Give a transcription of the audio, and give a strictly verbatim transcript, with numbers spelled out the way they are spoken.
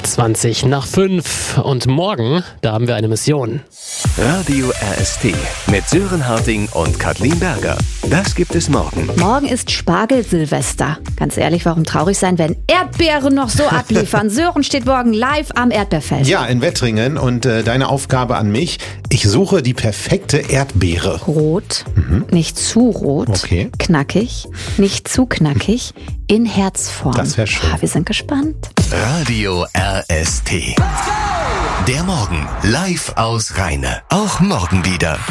zwanzig nach fünf. Und morgen, da haben wir eine Mission. Radio R S T mit Sören Harting und Kathleen Berger. Das gibt es morgen. Morgen ist Spargel-Silvester. Ganz ehrlich, warum traurig sein, wenn Erdbeeren noch so abliefern? Sören steht morgen live am Erdbeerfest. Ja, in Wettringen. Und äh, deine Aufgabe an mich, ich suche die perfekte Erdbeere. Rot, mhm. nicht zu rot, okay. Knackig, nicht zu knackig, in Herzform. Das wäre schön. Ah, wir sind gespannt. Radio R S T. Der Morgen live aus Rheine. Auch morgen wieder.